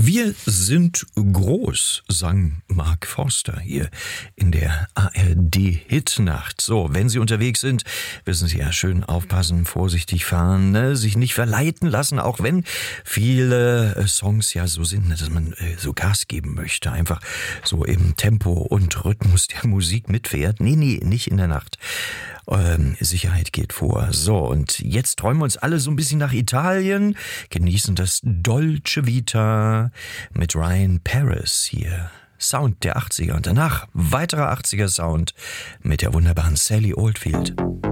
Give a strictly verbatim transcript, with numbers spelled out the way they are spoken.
Wir sind groß, sang Mark Forster hier in der A R D-Hitnacht. So, wenn Sie unterwegs sind, wissen Sie ja, schön aufpassen, vorsichtig fahren, ne? Sich nicht verleiten lassen, auch wenn viele äh, Songs ja so sind, ne, dass man äh, so Gas geben möchte, einfach so im Tempo und Rhythmus der Musik mitfährt. Nee, nee, nicht in der Nacht. Ähm, Sicherheit geht vor. So, und jetzt träumen wir uns alle so ein bisschen nach Italien, genießen das Dolce Vita mit Ryan Paris hier. Sound der achtziger und danach weiterer achtziger Sound mit der wunderbaren Sally Oldfield.